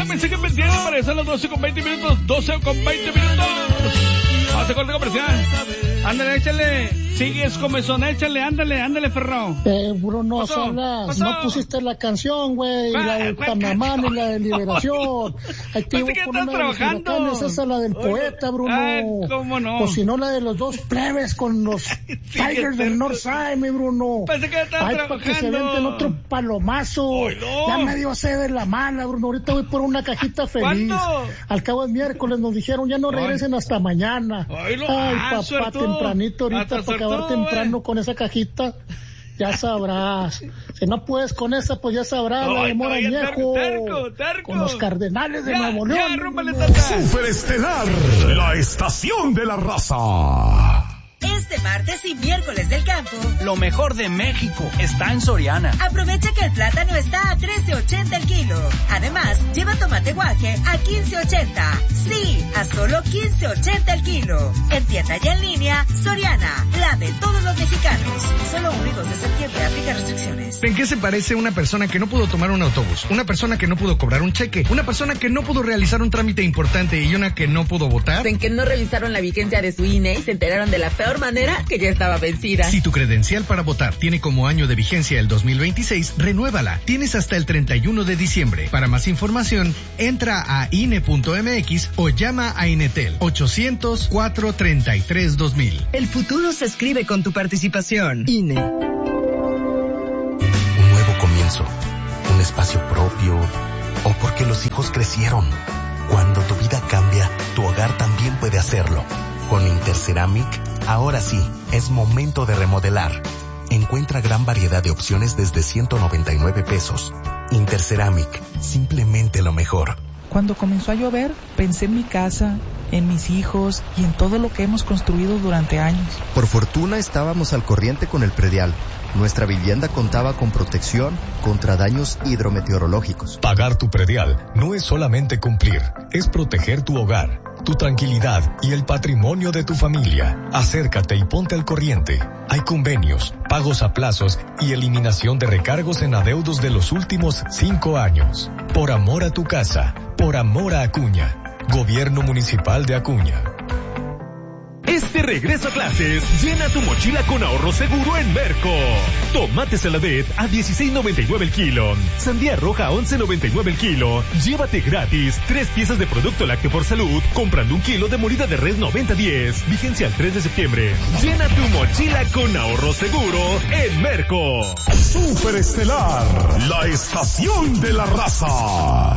me siguen vendiendo para estar a las 12:20, 12:20. Vamos a corte comercial. Ándale, échale. Sigues comezón, échale, ándale, Ferrao. Bruno Salas, no pusiste la canción, güey, la de Panamá ni la de Liberación. Hay que poner la de los huracanes, esa la del poeta, Bruno. ¿Cómo no? O si no, la de los dos plebes con los Tigers del Northside, mi Bruno. Pensé que estaba trabajando. Para que se venten otro palomazo. No. Ya me dio sed de la mala, Bruno. Ahorita voy por una cajita feliz. ¿Cuándo? Al cabo del miércoles nos dijeron, ya no regresen hasta mañana. Ay, papá, suertudo. tempranito ahorita para acabar temprano con esa cajita. Ya sabrás. Si no puedes con esa, pues ya sabrás. La de Mora Añejo. Terco. Con los Cardenales de Nuevo León. Ya, rómpale, tata. Superestelar, la estación de la raza. Este martes y miércoles del campo, lo mejor de México está en Soriana. Aprovecha que el plátano está a $13.80 el kilo. Además, lleva tomate guaje a $15.80. Sí, a solo $15.80 el kilo. En tienda y en línea, Soriana, la de todos los mexicanos. Solo 1 y 2 de septiembre, aplica restricciones. ¿En qué se parece una persona que no pudo tomar un autobús? Una persona que no pudo cobrar un cheque. Una persona que no pudo realizar un trámite importante y una que no pudo votar. En que no revisaron la vigencia de su INE y se enteraron de la peor manera que ya estaba vencida. Si tu credencial para votar tiene como año de vigencia el 2026, renuévala. Tienes hasta el 31 de diciembre. Para más información, entra a INE.mx o llama a Inetel 800-433-2000. El futuro se escribe con tu participación. INE. Un nuevo comienzo, un espacio propio, o porque los hijos crecieron. Cuando tu vida cambia, tu hogar también puede hacerlo. Con Interceramic, ahora sí, es momento de remodelar. Encuentra gran variedad de opciones desde 199 pesos. Interceramic, simplemente lo mejor. Cuando comenzó a llover, pensé en mi casa, en mis hijos y en todo lo que hemos construido durante años. Por fortuna estábamos al corriente con el predial. Nuestra vivienda contaba con protección contra daños hidrometeorológicos. Pagar tu predial no es solamente cumplir, es proteger tu hogar, tu tranquilidad y el patrimonio de tu familia. Acércate y ponte al corriente. Hay convenios, pagos a plazos y eliminación de recargos en adeudos de los últimos 5 años. Por amor a tu casa, por amor a Acuña. Gobierno Municipal de Acuña. Este regreso a clases, llena tu mochila con ahorro seguro en Merco. Tomate Saladet a $16.99 el kilo. Sandía roja a $11.99 el kilo. Llévate gratis 3 piezas de producto lácteo por salud comprando 1 kilo de molida de res 90-10. Vigencia el 3 de septiembre. Llena tu mochila con ahorro seguro en Merco. Superestelar, la estación de la raza.